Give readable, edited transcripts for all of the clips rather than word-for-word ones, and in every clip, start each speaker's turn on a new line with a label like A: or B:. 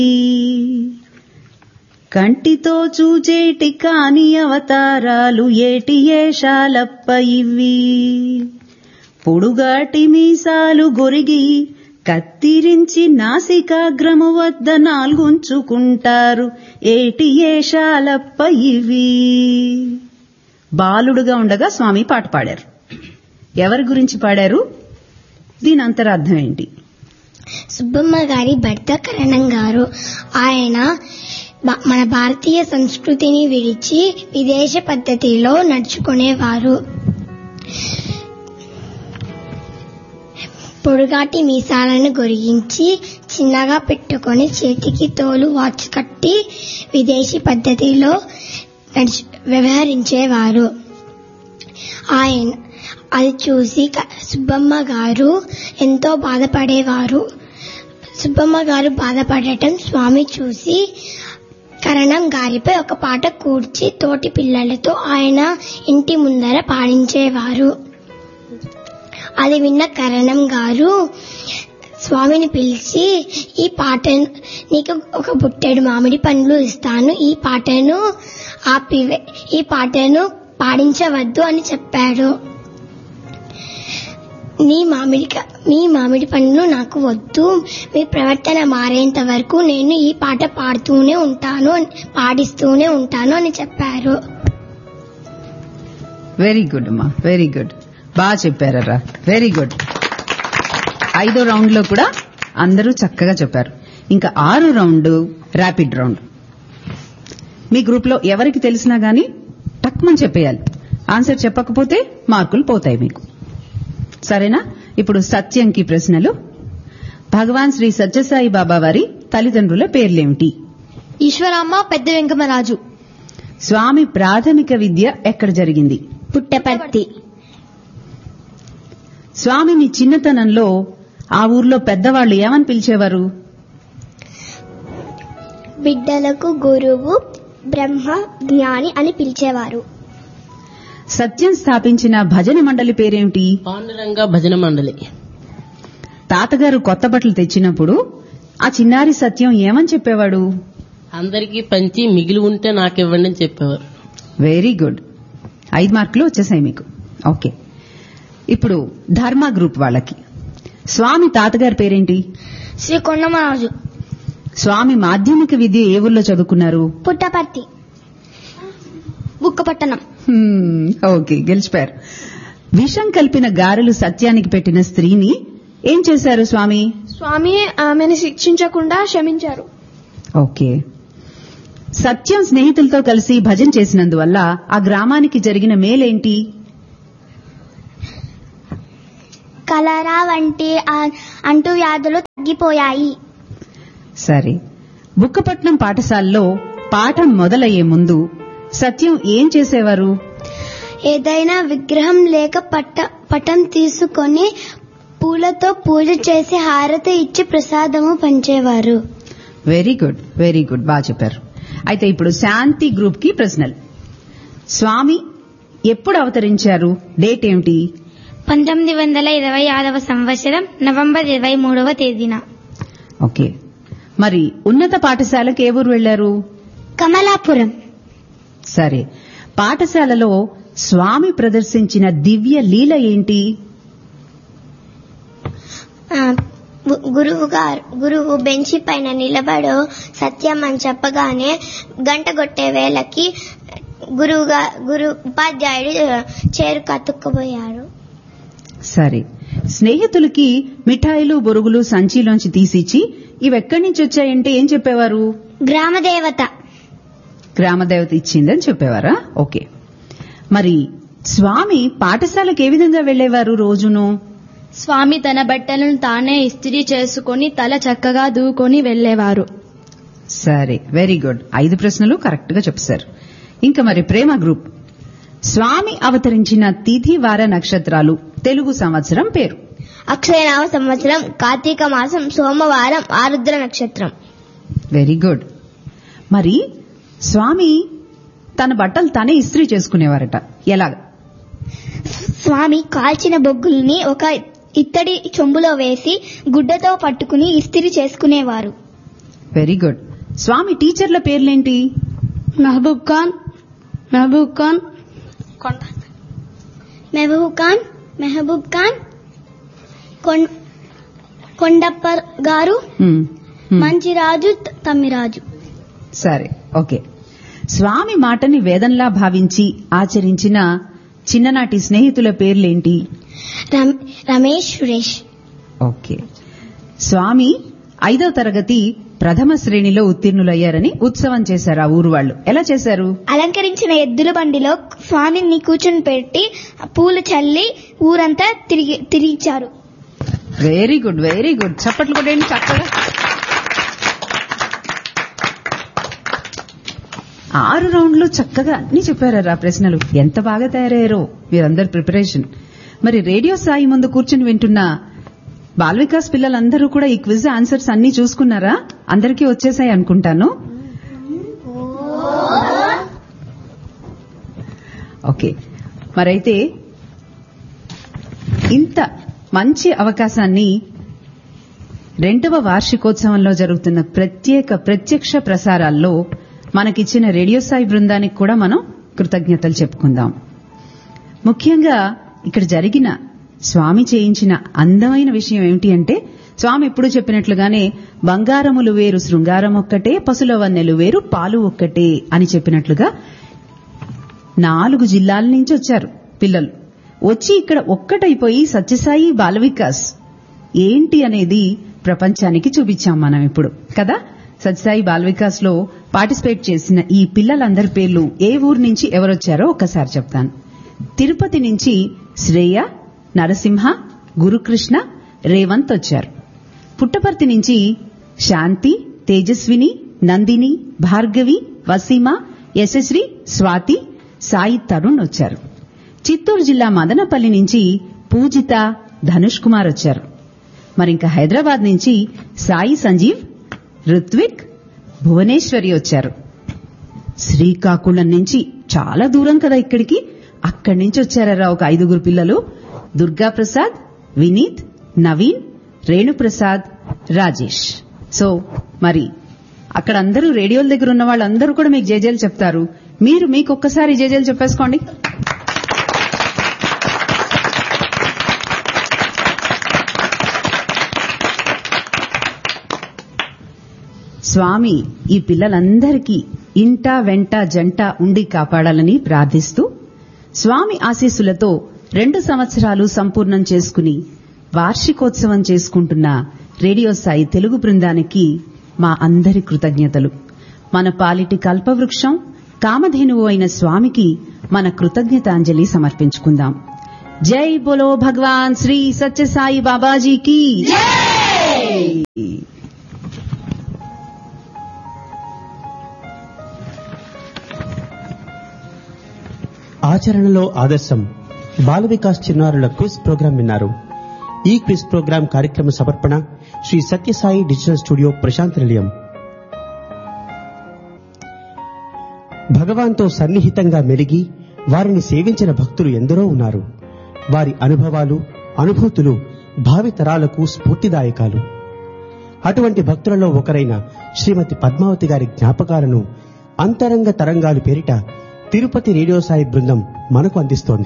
A: కంటితో చూచేటి కాని అవతారాలు ఏటి ఏషాలప్ప ఇవి. పొడుగాటి మీసాలు గొరిగి కత్తిరించి నాసికాగ్రము వద్ద నాలుగుంచుకుంటారు ఏటి ఏషాలప్ప ఇవి. బాలుడుగా ఉండగా స్వామి పాట పాడారు. ఎవరి గురించి పాడారు? దీని అంతరార్థం ఏంటి?
B: సుబ్బమ్మ గారి భర్త కరణం గారు. ఆయన మన భారతీయ సంస్కృతిని విడిచి విదేశ పద్ధతిలో నడుచుకునేవారు. పొడుగాటి మీసాలను గొరిగించి చిన్నగా పెట్టుకుని చేతికి తోలు వాచ్ కట్టి విదేశీ పద్ధతిలో వ్యవహరించేవారు. ఆయన అది చూసి సుబ్బమ్మ గారు ఎంతో బాధపడేవారు. సుబ్బమ్మ గారు బాధపడటం స్వామి చూసి కరణం గారిపై ఒక పాట కూర్చి తోటి పిల్లలతో ఆయన ఇంటి ముందర పాడించేవారు. అది విన్న కరణం గారు స్వామిని పిలిచి, ఈ పాటను నీకు ఒక బుట్టెడు మామిడి పండ్లు ఇస్తాను, ఈ పాటను పాడించవద్దు అని చెప్పాడు. మీ మామిడి పండ్లు నాకు వద్దు, మీ ప్రవర్తన మారేంత వరకు నేను ఈ పాట పాడిస్తూనే ఉంటాను అని చెప్పారు.
A: వెరీ గుడ్ అమ్మా, వెరీ గుడ్, బాగా చెప్పారా, వెరీ గుడ్. 5వ రౌండ్ లో కూడా అందరూ చక్కగా చెప్పారు. ఇంకా 6వ రౌండ్ ర్యాపిడ్ రౌండ్. మీ గ్రూప్ లో ఎవరికి తెలిసినా గానీ టక్మని చెప్పేయాలి. ఆన్సర్ చెప్పకపోతే మార్కులు పోతాయి మీకు, సరేనా? ఇప్పుడు సత్యంకి ప్రశ్నలు. భగవాన్ శ్రీ సత్యసాయి బాబా వారి తల్లిదండ్రుల పేర్లేమిటి?
C: ఈశ్వరమ్మ, పెద్ద వెంకమరాజు.
A: స్వామి ప్రాథమిక విద్య ఎక్కడ జరిగింది?
B: పుట్టపర్తి.
A: స్వామిని చిన్నతనంలో ఆ ఊర్లో పెద్దవాళ్లు ఏమని పిలిచేవారు?
B: బిడ్డలకు గురువు, బ్రహ్మ, జ్ఞాని అని పిలిచేవారు.
A: సత్యం స్థాపించిన భజన మండలి పేరేమిటి?
D: పాండురంగ భజన మండలి.
A: తాతగారు కొత్త బట్టలు తెచ్చినప్పుడు ఆ చిన్నారి సత్యం ఏమని చెప్పేవాడు?
D: అందరికీ పంచి మిగిలి ఉంటే నాకివ్వండి అని చెప్పేవారు.
A: వెరీ గుడ్, 5 మార్కులు వచ్చేసాయి మీకు. ఓకే, ఇప్పుడు ధర్మ గ్రూప్ వాళ్ళకి. స్వామి తాతగారి పేరేంటి?
B: శ్రీ కొండమరాజు.
A: స్వామి మాధ్యమిక విద్య ఏ ఊర్లో చదువుకున్నారు?
B: పుట్టపర్తి.
C: బుక్కపట్టణం.
A: ఓకే, గెలిచిపోయారు. విషం కలిపిన గారెలు సత్యానికి పెట్టిన స్త్రీని ఏం చేశారు స్వామి?
C: స్వామి ఆమెను శిక్షించకుండా క్షమించారు.
A: ఓకే. సత్యం స్నేహితులతో కలిసి భజన చేసినందువల్ల ఆ గ్రామానికి జరిగిన మేలేంటి?
B: కలరా వంటి అంటువ్యాధులు తగ్గిపోయాయి.
A: సరే, బుక్కపట్నం పాఠశాలలో పాఠం మొదలయ్యే ముందు సత్యం ఏం చేసేవారు?
B: ఏదైనా విగ్రహం లేక పటం తీసుకొని పూలతో పూజ చేసి హారతి ఇచ్చి ప్రసాదము పంచేవారు.
A: వెరీ గుడ్, వెరీ గుడ్, బాగా చెప్పారు. అయితే ఇప్పుడు శాంతి గ్రూప్ కి ప్రశ్నలు. స్వామి ఎప్పుడు అవతరించారు? డేట్ ఏమిటి?
B: 1926వ సంవత్సరం నవంబర్ 23వ తేదీన.
A: ఓకే. మరి ఉన్నత పాఠశాలకు ఏ ఊరు వెళ్లారు?
B: కమలాపురం.
A: సరే, పాఠశాలలో స్వామి ప్రదర్శించిన దివ్య లీల ఏంటి?
B: గురువు బెంచి పైన నిలబడు సత్యం అని చెప్పగానే గంట కొట్టే వేళకి ఉపాధ్యాయుడు చేరు కతుక్కుపోయారు.
A: సరే, స్నేహితులకి మిఠాయిలు బొరుగులు సంచిలోంచి తీసిచ్చి ఇవెక్కడి నుంచి వచ్చాయంటే ఏం చెప్పేవారు?
B: గ్రామదేవత
A: ఇచ్చిందని చెప్పేవారా? ఓకే. మరి స్వామి పాఠశాలకు ఏ విధంగా వెళ్లేవారు రోజును?
C: స్వామి తన బట్టలను తానే ఇస్త్రీ చేసుకుని తల చక్కగా దూకొని వెళ్లేవారు.
A: సరే, వెరీ గుడ్, 5 ప్రశ్నలు కరెక్ట్ గా చెప్పారు. ఇంకా మరి ప్రేమ గ్రూప్. స్వామి అవతరించిన తిథి వార నక్షత్రాలు తెలుగు సంవత్సరం పేరు?
B: అక్షయనామ సంవత్సరం, కార్తీక మాసం, సోమవారం, ఆరుద్ర నక్షత్రం.
A: Very good. మరి స్వామి తన బట్టలు తనే ఇస్త్రీ చేసుకునేవారట, ఎలాగా?
B: స్వామి కాల్చిన బొగ్గుల్ని ఒక ఇత్తడి చెంబులో వేసి గుడ్డతో పట్టుకుని ఇస్త్రీ చేసుకునేవారు.
A: Very good. స్వామి టీచర్ల పేర్లేంటి?
C: మహబూబ్ ఖాన్,
B: మెహబూబ్ ఖాన్, కొండప్ప గారు, మంచిరాజు, తమ్మిరాజు.
A: సరే, ఓకే. స్వామి మాటని వేదంలా భావించి ఆచరించిన చిన్ననాటి స్నేహితుల పేర్లేంటి?
B: రమేష్, సురేష్.
A: ఓకే. స్వామి 5వ తరగతి ప్రథమ శ్రేణిలో ఉత్తీర్ణులయ్యారని ఉత్సవం చేశారు ఆ ఊరు వాళ్ళు. ఎలా చేశారు?
B: అలంకరించిన ఎద్దుల బండిలో స్వామిని కూర్చొని పెట్టి పూలు చల్లి ఊరంతా తిరిగిచ్చారు.
A: Very good, very good. చప్పట్లు కొట్టండి చక్కగా. 6 రౌండ్లు చక్కగా అన్ని చెప్పారా ప్రశ్నలు. ఎంత బాగా తయారయ్యారో మీరందరు ప్రిపరేషన్. మరి రేడియో సాయి ముందు కూర్చుని వింటున్న బాల్ వికాస్ పిల్లలందరూ కూడా ఈ క్విజ్ ఆన్సర్స్ అన్ని చూసుకున్నారా? అందరికీ వచ్చేసాయి అనుకుంటాను. ఓకే. మరైతే ఇంత మంచి అవకాశాన్ని 2వ వార్షికోత్సవంలో జరుగుతున్న ప్రత్యక్ష ప్రసారాల్లో మనకిచ్చిన రేడియో సాయి బృందానికి కూడా మనం కృతజ్ఞతలు చెప్పుకుందాం. ముఖ్యంగా ఇక్కడ జరిగిన స్వామి చేయించిన అందమైన విషయం ఏమిటి అంటే, స్వామి ఎప్పుడు చెప్పినట్లుగానే బంగారములు వేరు శృంగారం ఒక్కటే, పసుల వన్నెలు వేరు పాలు ఒక్కటే అని చెప్పినట్లుగా 4 జిల్లాల నుంచి వచ్చారు పిల్లలు. వచ్చి ఇక్కడ ఒక్కటైపోయి సత్యసాయి బాల వికాస్ ఏంటి అనేది ప్రపంచానికి చూపించాం మనం ఇప్పుడు కదా. సత్యసాయి బాల వికాస్ లో పార్టిసిపేట్ చేసిన ఈ పిల్లలందరి పేర్లు ఏ ఊరు నుంచి ఎవరొచ్చారో ఒక్కసారి చెప్తాను. తిరుపతి నుంచి శ్రేయ, నరసింహ, గురుకృష్ణ, రేవంత్ వచ్చారు. పుట్టపర్తి నుంచి శాంతి, తేజస్విని, నందిని, భార్గవి, వసీమ, యశశ్రీ, స్వాతి, సాయి తరుణ్ వచ్చారు. చిత్తూరు జిల్లా మదనపల్లి నుంచి పూజిత, ధనుష్ కుమార్ వచ్చారు. మరింక హైదరాబాద్ నుంచి సాయి సంజీవ్, రుత్విక్, భువనేశ్వరి వచ్చారు. శ్రీకాకుళం నుంచి చాలా దూరం కదా ఇక్కడికి, అక్కడి నుంచి వచ్చారా ఒక 5 పిల్లలు. దుర్గాప్రసాద్, వినీత్, నవీన్, రేణుప్రసాద్, రాజేష్. సో మరి అక్కడ అందరూ రేడియోల దగ్గర ఉన్న వాళ్ళందరూ కూడా మీకు జేజేలు చెప్తారు. మీరు మీకొక్కసారి జేజేలు చెప్పేసుకోండి. స్వామి ఈ పిల్లలందరికీ ఇంటా వెంట జంట ఉండి కాపాడాలని ప్రార్థిస్తూ, స్వామి ఆశీస్సులతో 2 సంవత్సరాలు సంపూర్ణం చేసుకుని వార్షికోత్సవం చేసుకుంటున్న రేడియో సాయి తెలుగు బృందానికి మా అందరి కృతజ్ఞతలు. మన పాలిటి కల్పవృక్షం కామధేనువు అయిన స్వామికి మన కృతజ్ఞతాంజలి సమర్పించుకుందాం. జై బోలో భగవాన్ శ్రీ సత్యసాయి బాబాజీకి జై.
E: ఆచరణలో ఆదర్శం బాల వికాస్ చిన్నారుల క్విజ్ ప్రోగ్రాం విన్నారు. ఈ క్విజ్ ప్రోగ్రాం కార్యక్రమ సమర్పణ శ్రీ సత్యసాయి డిజిటల్ స్టూడియో ప్రశాంత్ నిలయం. భగవాన్తో సన్నిహితంగా మెలిగి వారిని సేవించిన భక్తులు ఎందరో ఉన్నారు. వారి అనుభవాలు, అనుభూతులు భావితరాలకు స్ఫూర్తిదాయకాలు. అటువంటి భక్తులలో ఒకరైన శ్రీమతి పద్మావతి గారి జ్ఞాపకాలను అంతరంగ తరంగాలు పేరిట తిరుపతి రేడియో సాయి బృందం మనకు అందిస్తోంది.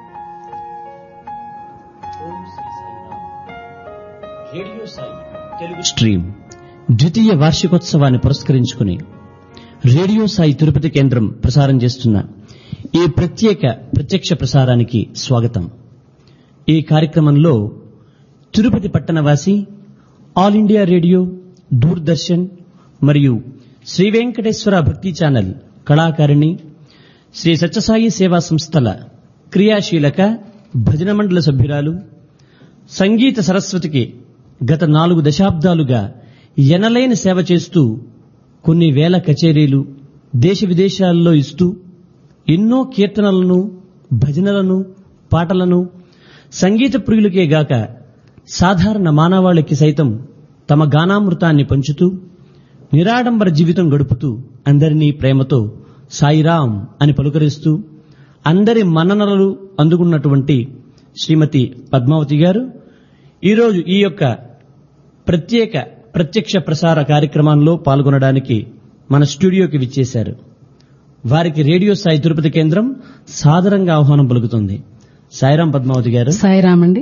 F: రేడియో సాయి తెలుగు స్ట్రీమ్ ద్వితీయ వార్షికోత్సవాన్ని పురస్కరించుకుని రేడియో సాయి తిరుపతి కేంద్రం ప్రసారం చేస్తున్న ఈ ప్రత్యక్ష ప్రసారానికి స్వాగతం. ఈ కార్యక్రమంలో Tirupati పట్టణవాసి, all India radio, Doordarshan మరియు శ్రీ వెంకటేశ్వర భక్తి ఛానల్ కళాకారిణి, శ్రీ సత్యసాయి సేవా సంస్థల క్రియాశీలక భజన మండల సభ్యురాలు, సంగీత సరస్వతికి గత 4 దశాబ్దాలుగా ఎనలేని సేవ చేస్తూ కొన్ని వేల కచేరీలు దేశ విదేశాల్లో ఇస్తూ ఎన్నో కీర్తనలను, భజనలను, పాటలను సంగీత ప్రియులకే గాక సాధారణ మానవాళికి సైతం తమ గానామృతాన్ని పంచుతూ నిరాడంబర జీవితం గడుపుతూ అందరినీ ప్రేమతో సాయిరాం అని పలుకరిస్తూ అందరి మన్ననలు అందుకున్నటువంటి శ్రీమతి పద్మావతి గారు ఈరోజు ఈ యొక్క ప్రత్యేక ప్రత్యక్ష ప్రసార కార్యక్రమంలో పాల్గొనడానికి మన స్టూడియోకి విచ్చేశారు. వారికి రేడియో సాయి తిరుపతి కేంద్రం సాదరంగా ఆహ్వానం పలుకుతుంది. సాయిరాం పద్మావతి గారు.
G: సాయిరామండి.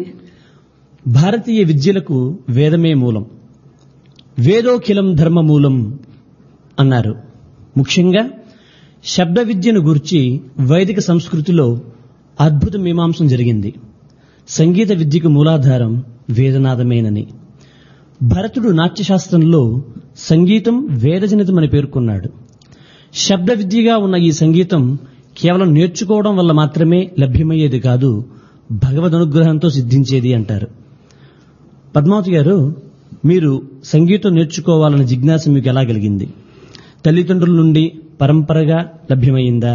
F: భారతీయ విద్యలకు వేదమే మూలం, వేదోఖిలం ధర్మమూలం అన్నారు. ముఖ్యంగా శబ్ద విద్యను గూర్చి వైదిక సంస్కృతిలో అద్భుత మీమాంసం జరిగింది. సంగీత విద్యకు మూలాధారం వేదనాదమేనని. భరతుడు నాట్యశాస్త్రంలో సంగీతం వేదజనితమని పేర్కొన్నాడు. శబ్ద విద్యగా ఉన్న ఈ సంగీతం కేవలం నేర్చుకోవడం వల్ల మాత్రమే లభ్యమయ్యేది కాదు, భగవద్ అనుగ్రహంతో సిద్ధించేది అంటారు. పద్మావతి గారు, మీరు సంగీతం నేర్చుకోవాలన్న జిజ్ఞాస మీకు ఎలా కలిగింది? తల్లిదండ్రుల నుండి పరంపరగా లభ్యమైందా,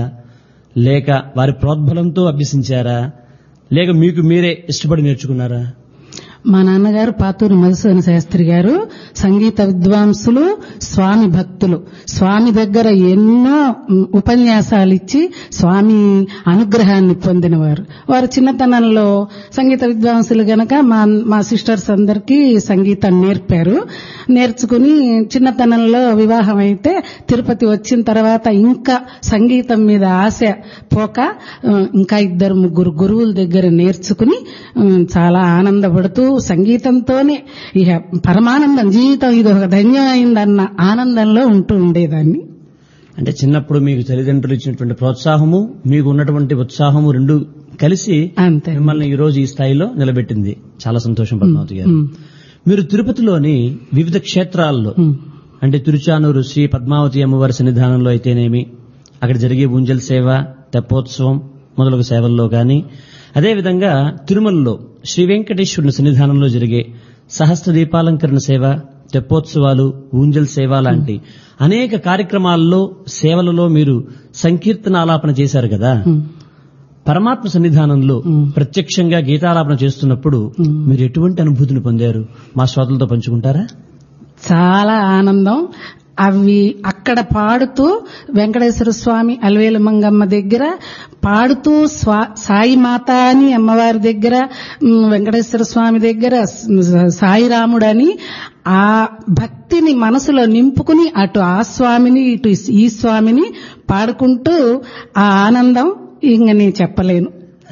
F: లేక వారి ప్రోద్బలంతో అభ్యసించారా, లేక మీకు మీరే ఇష్టపడి నేర్చుకున్నారా?
G: మా నాన్నగారు పాతూరు మధుసూదన శాస్త్రి గారు సంగీత విద్వాంసులు, స్వామి భక్తులు. స్వామి దగ్గర ఎన్నో ఉపన్యాసాలు ఇచ్చి స్వామి అనుగ్రహాన్ని పొందినవారు. వారు చిన్నతనంలో సంగీత విద్వాంసులు గనక మా సిస్టర్స్ అందరికీ సంగీతం నేర్పారు. నేర్చుకుని చిన్నతనంలో వివాహం అయితే తిరుపతి వచ్చిన తర్వాత ఇంకా సంగీతం మీద ఆశ పోక ఇంకా 2-3 గురువుల దగ్గర నేర్చుకుని చాలా ఆనందపడుతూ సంగీతంతోనే ఇక పరమానందం, జీవితం ఇది ఒక ధన్యమైందన్న ఆనందంలో ఉంటూ ఉండేదాన్ని.
F: అంటే చిన్నప్పుడు మీకు తల్లిదండ్రులు ఇచ్చినటువంటి ప్రోత్సాహము, మీకు ఉన్నటువంటి ఉత్సాహము రెండు కలిసి మిమ్మల్ని ఈ రోజు ఈ స్థాయిలో నిలబెట్టింది. చాలా సంతోషం పద్మావతి గారు. మీరు తిరుపతిలోని వివిధ క్షేత్రాల్లో అంటే తిరుచానూరు శ్రీ పద్మావతి అమ్మవారి సన్నిధానంలో అయితేనేమి, అక్కడ జరిగే ఊంజల్ సేవ, తెప్పోత్సవం మొదలగు సేవల్లో గాని, అదేవిధంగా తిరుమలలో శ్రీ వెంకటేశ్వరుని సన్నిధానంలో జరిగే సహస్ర దీపాలంకరణ సేవ, తెప్పోత్సవాలు, ఊంజల్ సేవ లాంటి అనేక కార్యక్రమాల్లో సేవలలో మీరు సంకీర్తనాలాపన చేశారు కదా. పరమాత్మ సన్నిధానంలో ప్రత్యక్షంగా గీతాలాపన చేస్తున్నప్పుడు మీరు ఎటువంటి అనుభూతిని పొందారు? మా శ్రోతలతో పంచుకుంటారా?
G: చాలా ఆనందం. అవి అక్కడ పాడుతూ వెంకటేశ్వర స్వామి అలవేలు మంగమ్మ దగ్గర పాడుతూ, సాయి మాత అని అమ్మవారి దగ్గర, వెంకటేశ్వర స్వామి దగ్గర సాయిరాముడని ఆ భక్తిని మనసులో నింపుకుని అటు ఆ స్వామిని ఇటు ఈ స్వామిని పాడుకుంటూ ఆ ఆనందం ఇంక నేను చెప్పలేను.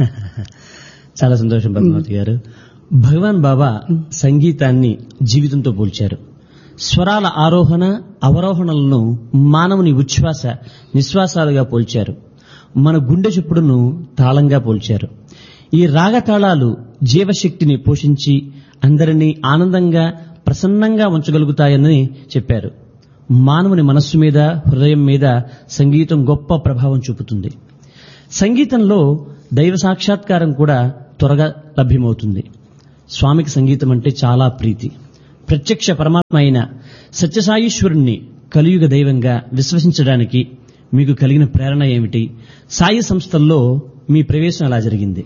F: చాలా సంతోషం పద్మావతి గారు. భగవాన్ బాబా సంగీతాన్ని జీవితంతో పోల్చారు. స్వరాల ఆరోహణ అవరోహణలను మానవుని ఉచ్ఛ్వాస నిశ్వాసాలుగా పోల్చారు. మన గుండె చప్పుడును తాళంగా పోల్చారు. ఈ రాగతాళాలు జీవశక్తిని పోషించి అందరినీ ఆనందంగా ప్రసన్నంగా ఉంచగలుగుతాయని చెప్పారు. మానవుని మనస్సు మీద, హృదయం మీద సంగీతం గొప్ప ప్రభావం చూపుతుంది. సంగీతంలో దైవ సాక్షాత్కారం కూడా త్వరగా లభ్యమవుతుంది. స్వామికి సంగీతం అంటే చాలా ప్రీతి. ప్రత్యక్ష పరమాత్మ అయిన సత్యసాయీశ్వరుణ్ణి కలియుగ దైవంగా విశ్వసించడానికి మీకు కలిగిన ప్రేరణ ఏమిటి? సాయి సంస్థల్లో మీ ప్రవేశం ఎలా జరిగింది?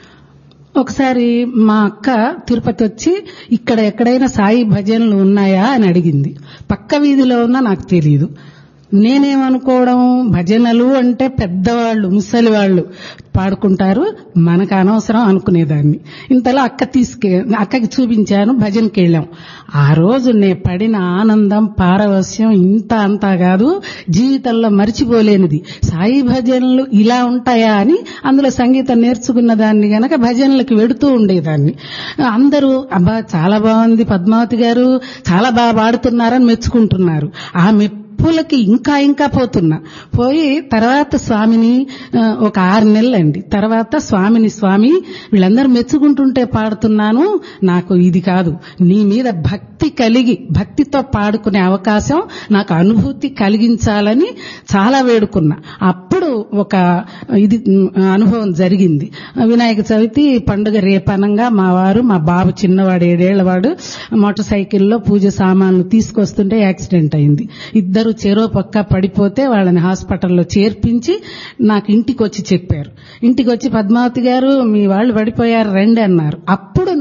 G: ఒకసారి మా అక్క తిరుపతి వచ్చి ఇక్కడ ఎక్కడైనా సాయి భజనలు ఉన్నాయా అని అడిగింది. పక్క వీధిలో ఉన్నా నాకు తెలియదు. నేనేమనుకోవడం, భజనలు అంటే పెద్దవాళ్ళు, ముసలి వాళ్ళు పాడుకుంటారు, మనకు అనవసరం అనుకునేదాన్ని. ఇంతలో అక్కకి చూపించాను, భజనకి వెళ్ళాం. ఆ రోజు నేను పడిన ఆనందం, పారవస్యం ఇంత అంతా కాదు, జీవితంలో మర్చిపోలేనిది. సాయి భజనలు ఇలా ఉంటాయా అని అందులో సంగీతం నేర్చుకున్న దాన్ని గనక భజనలకు వెడుతూ ఉండేదాన్ని. అందరూ అబ్బా చాలా బాగుంది పద్మావతి గారు, చాలా బాగా పాడుతున్నారని మెచ్చుకుంటున్నారు. ఆ మెప్పులకి ఇంకా పోతున్నా. పోయి తర్వాత స్వామిని ఒక 6 నెలలండి తర్వాత స్వామి వీళ్ళందరూ మెచ్చుకుంటుంటే పాడుతున్నాను, నాకు ఇది కాదు, నీ మీద భక్తి కలిగి భక్తితో పాడుకునే అవకాశం నాకు అనుభూతి కలిగించాలని చాలా వేడుకున్నా. అప్పుడు ఒక ఇది అనుభవం జరిగింది. వినాయక చవితి పండుగ రేపనంగా మా బాబు చిన్నవాడు 7 ఏళ్లవాడు మోటార్ సైకిల్లో పూజ సామాన్లు తీసుకొస్తుంటే యాక్సిడెంట్ అయింది. ఇద్దరు చెరో పక్క పడిపోతే వాళ్ళని హాస్పిటల్లో చేర్పించి నాకు ఇంటికి వచ్చి చెప్పారు. ఇంటికి వచ్చి పద్మావతి గారు మీ వాళ్ళు పడిపోయారు రండి అన్నారు. అప్పుడు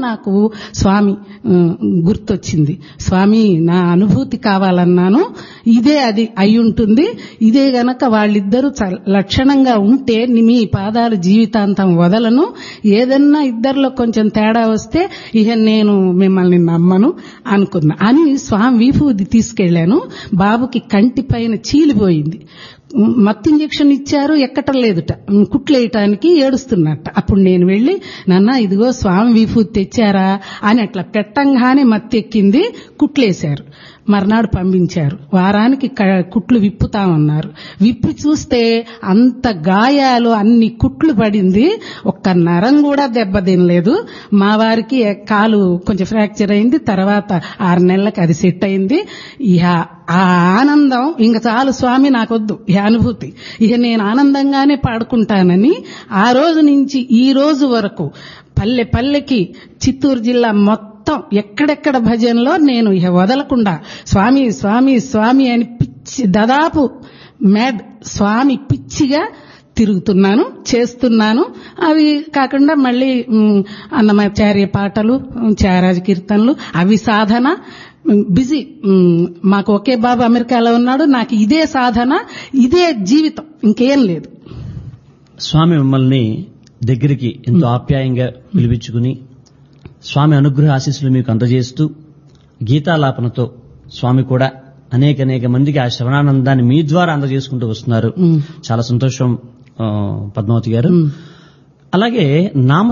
G: నాకు స్వామి గుర్తొచ్చింది. స్వామి నా అనుభూతి కావాలన్నాను, ఇదే అది అయి ఉంటుంది. ఇదే గనక వాళ్ళిద్దరూ లక్షణంగా ఉంటే మీ పాదాలు జీవితాంతం వదలను. ఏదన్నా ఇద్దరిలో కొంచెం తేడా వస్తే ఇక నేను మిమ్మల్ని నమ్మను అనుకున్నా అని స్వామి విభూది తీసుకెళ్లాను. బాబుకి కంటి పైన చీలిపోయింది. మత్తు ఇంజెక్షన్ ఇచ్చారు, ఎక్కటం లేదుట, కుట్లేయటానికి ఏడుస్తున్నట్ట. అప్పుడు నేను వెళ్లి, నాన్న ఇదిగో స్వామి విభూతి తెచ్చారా అని అట్లా పెట్టంగానే మత్తు ఎక్కింది, కుట్లేశారు. మర్నాడు పంపించారు. వారానికి కుట్లు విప్పుతామన్నారు. విప్పి చూస్తే అంత గాయాలు, అన్ని కుట్లు పడింది, ఒక్క నరం కూడా దెబ్బతినలేదు. మా వారికి కాలు కొంచెం ఫ్రాక్చర్ అయింది. తర్వాత 6 నెలలకు అది సెట్ అయింది. ఇక ఆ ఆనందం ఇంక చాలు స్వామి, నాకొద్దు ఈ అనుభూతి, ఇక నేను ఆనందంగానే పాడుకుంటానని ఆ రోజు నుంచి ఈ రోజు వరకు పల్లె పల్లెకి చిత్తూరు జిల్లా మొత్తం ఎక్కడెక్కడ భజనలో నేను ఇక వదలకుండా స్వామి స్వామి స్వామి అని పిచ్చి, దాదాపు మ్యాడ్ స్వామి పిచ్చిగా తిరుగుతున్నాను, చేస్తున్నాను. అవి కాకుండా మళ్ళీ అన్నమాచార్య పాటలు, త్యాగరాజ కీర్తనలు, అవి సాధన. బిజీ. మాకు ఒకే బాబు అమెరికాలో ఉన్నాడు, నాకు ఇదే సాధన, ఇదే జీవితం, ఇంకేం లేదు.
F: స్వామి మిమ్మల్ని దగ్గరికి ఎంతో ఆప్యాయంగా పిలిపించుకుని స్వామి అనుగ్రహ ఆశీస్సులు మీకు అందజేస్తూ గీతాలాపనతో స్వామి కూడా అనేక మందికి ఆ శ్రవణానందాన్ని మీ ద్వారా అందజేసుకుంటూ వస్తున్నారు. చాలా సంతోషం పద్మావతి గారు. అలాగే నామ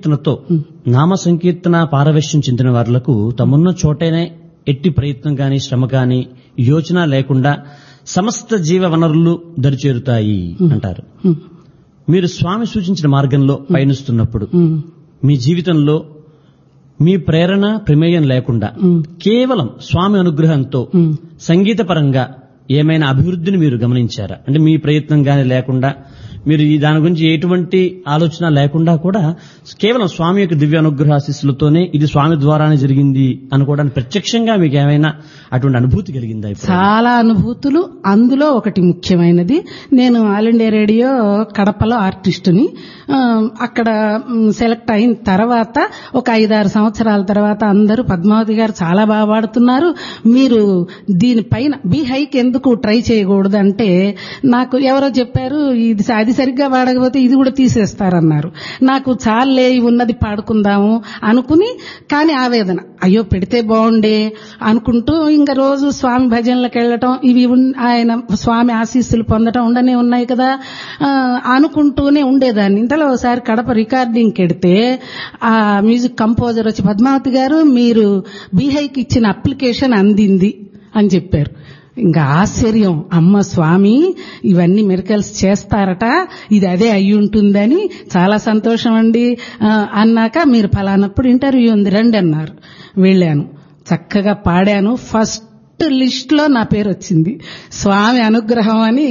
F: సంకీర్తన పారవశ్యం చెందిన వారులకు తమన్న చోటనే ఎట్టి ప్రయత్నం గాని, శ్రమ గాని, యోచన లేకుండా సమస్త జీవ వనరులు దరిచేరుతాయి అంటారు. మీరు స్వామి సూచించిన మార్గంలో పయనిస్తున్నప్పుడు మీ జీవితంలో మీ ప్రేరణ, ప్రమేయం లేకుండా కేవలం స్వామి అనుగ్రహంతో సంగీత పరంగా ఏమైనా అభివృద్ధిని మీరు గమనించారా? అంటే మీ ప్రయత్నం గాని లేకుండా, మీరు దాని గురించి ఎటువంటి ఆలోచన లేకుండా కూడా కేవలం స్వామి యొక్క దివ్య అనుగ్రహ ఆశీస్సులతోనే ఇది స్వామి ద్వారానే జరిగింది అనుకోవడానికి ప్రత్యక్షంగా మీకు ఏమైనా అటువంటి అనుభూతి కలిగిందా?
G: చాలా అనుభూతులు. అందులో ఒకటి ముఖ్యమైనది, నేను ఆల్ ఇండియా రేడియో కడపలో ఆర్టిస్టుని. అక్కడ సెలెక్ట్ అయిన తర్వాత ఒక 5-6 సంవత్సరాల తర్వాత అందరూ పద్మావతి గారు చాలా బాగా పాడుతున్నారు, మీరు దీనిపైన బీ హైక్ ఎందుకు ట్రై చేయకూడదు అంటే, నాకు ఎవరో చెప్పారు అది సరిగ్గా పాడకపోతే ఇది కూడా తీసేస్తారన్నారు. నాకు చాలే ఉన్నది పాడుకుందాము అనుకుని, కానీ ఆవేదన, అయ్యో పెడితే బాగుండే అనుకుంటూ ఇంకా రోజు స్వామి భజనలకు వెళ్ళటం, ఇవి ఆయన స్వామి ఆశీస్సులు పొందటం ఉండనే ఉన్నాయి కదా అనుకుంటూనే ఉండేదాన్ని. ఇంతలో ఒకసారి కడప రికార్డింగ్కి వెడితే ఆ మ్యూజిక్ కంపోజర్ వచ్చి, పద్మావతి గారు మీరు బీహైకి ఇచ్చిన అప్లికేషన్ అందింది అని చెప్పారు. ఇంకా ఆశ్చర్యం, అమ్మ స్వామి ఇవన్నీ మిరకల్స్ చేస్తారట, ఇది అదే అయి ఉంటుందని. చాలా సంతోషం అండి అన్నాక, మీరు ఫలానప్పుడు ఇంటర్వ్యూ ఉంది రండి అన్నారు. వెళ్ళాను, చక్కగా పాడాను. ఫస్ట్ లిస్ట్ లో నా పేరు వచ్చింది. స్వామి అనుగ్రహం అని.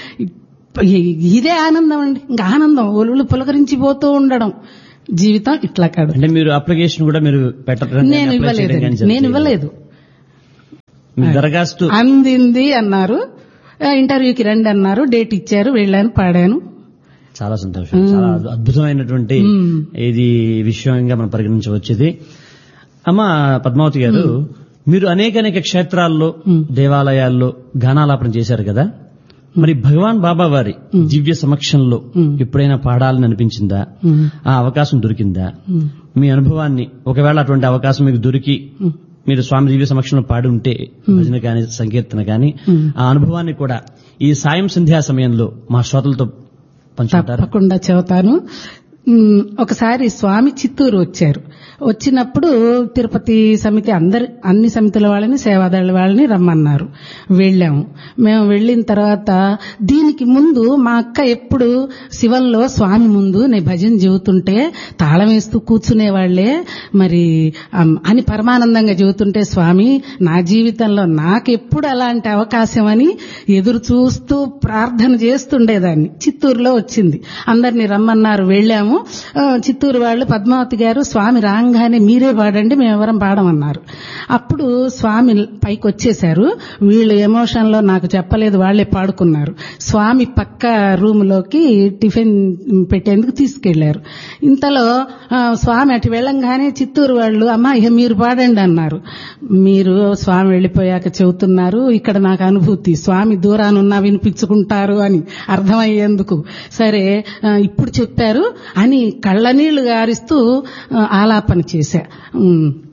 G: ఇదే ఆనందం అండి, ఇంకా ఆనందం ఒళ్ళు పులకరించిపోతూ ఉండడం. జీవితం ఇట్లా కాదు.
F: అంటే మీరు అప్లికేషన్ కూడా మీరు పెట్టడం?
G: నేను ఇవ్వలేదు.
F: దరఖాస్తు
G: అందింది అన్నారు, ఇంటర్వ్యూకి రండి అన్నారు, డేట్ ఇచ్చారు, వెళ్ళాను, పాడాను.
F: చాలా సంతోషం. చాలా అద్భుతమైనటువంటి ఇది విషయంగా మనం పరిగణించవచ్చేది. అమ్మ పద్మావతి గారు, మీరు అనేక క్షేత్రాల్లో, దేవాలయాల్లో గానాలాపన చేశారు కదా, మరి భగవాన్ బాబా వారి దివ్య సమక్షంలో ఎప్పుడైనా పాడాలని అనిపించిందా? ఆ అవకాశం దొరికిందా? మీ అనుభవాన్ని, ఒకవేళ అటువంటి అవకాశం మీకు దొరికి మీరు స్వామి దివ్య సమక్షంలో పాడి ఉంటే, భజన గాని, సంకీర్తన గాని, ఆ అనుభవాన్ని కూడా ఈ సాయం సంధ్యా సమయంలో మా శ్రోతలతో పంచుకుంటారు?
G: తప్పకుండా చెబుతాను. ఒకసారి స్వామి చిత్తూరు వచ్చారు. వచ్చినప్పుడు తిరుపతి సమితి అన్ని సమితుల వాళ్ళని, సేవాదళ వాళ్ళని రమ్మన్నారు. వెళ్ళాము. మేము వెళ్ళిన తర్వాత దీనికి ముందు మా అక్క ఎప్పుడు శివంలో స్వామి ముందు నేను భజన చెబుతుంటే తాళం వేస్తూ కూర్చునేవాళ్లే మరి అని పరమానందంగా చెబుతుంటే, స్వామి నా జీవితంలో నాకెప్పుడు అలాంటి అవకాశం అని ఎదురు చూస్తూ ప్రార్థన చేస్తుండేదాన్ని. చిత్తూరులో వచ్చింది, అందరినీ రమ్మన్నారు, వెళ్ళాము. చిత్తూరు వాళ్ళు, పద్మావతి గారు స్వామి రాగానే రాగానే మీరే పాడండి, మేమెవరం పాడమన్నారు. అప్పుడు స్వామి పైకి వచ్చేశారు. వీళ్ళు ఎమోషన్ లో నాకు చెప్పలేదు, వాళ్లే పాడుకున్నారు. స్వామి పక్క రూమ్ లోకి టిఫిన్ పెట్టేందుకు తీసుకెళ్లారు. ఇంతలో స్వామి అటు వెళ్ళంగానే చిత్తూరు వాళ్ళు, అమ్మా ఇక మీరు పాడండి అన్నారు. మీరు స్వామి వెళ్లిపోయాక చెబుతున్నారు, ఇక్కడ నాకు అనుభూతి, స్వామి దూరానున్నా వినిపించుకుంటారు అని అర్థమయ్యేందుకు. సరే ఇప్పుడు చెప్పారు అని కళ్ళనీళ్లు గారిస్తూ ఆలాపన చేశా.